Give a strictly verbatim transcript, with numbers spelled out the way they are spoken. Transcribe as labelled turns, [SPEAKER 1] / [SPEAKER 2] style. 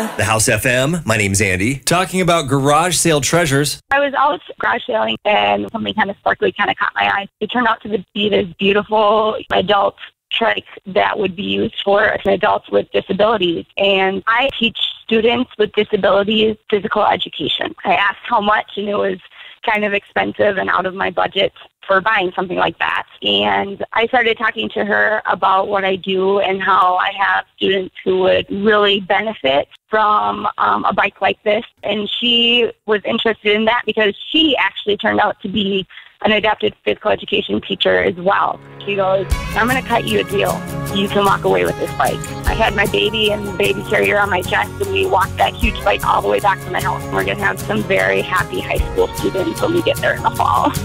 [SPEAKER 1] The House F M, my name's Andy.
[SPEAKER 2] Talking about garage sale treasures.
[SPEAKER 3] I was out garage sailing and something kind of sparkly kind of caught my eye. It turned out to be this beautiful adult trike that would be used for adults with disabilities. And I teach students with disabilities physical education. I asked how much, and it was kind of expensive and out of my budget for buying something like that. And I started talking to her about what I do and how I have students who would really benefit from um, a bike like this. And she was interested in that because she actually turned out to be an adapted physical education teacher as well. She goes, I'm going to cut you a deal. You can walk away with this bike. I had my baby and the baby carrier on my chest, and we walked that huge bike all the way back to my house. And we're going to have some very happy high school students when we get there in the fall.